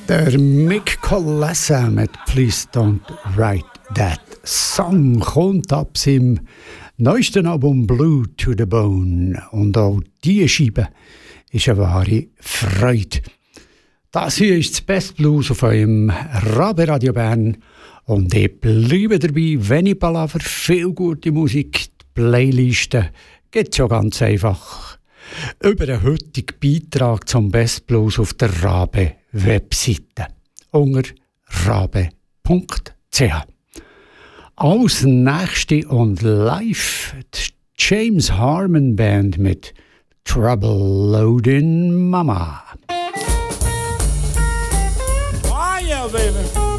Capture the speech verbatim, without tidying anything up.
Der Mick Kolassa mit Please Don't Write That Song kommt ab seinem neuesten Album Blue to the Bone. Und auch diese Scheibe ist eine wahre Freude. Das hier ist das Best Blues auf eurem Rabe Radio Bern. Und ich bleibe dabei, wenn ich palaver, viel gute Musik, die Playlisten geht schon ganz einfach. Über den heutigen Beitrag zum Best Blues auf der Rabe-Webseite unter rabe punkt c h. Als nächste und live die James Harmon Band mit Trouble Loading Mama.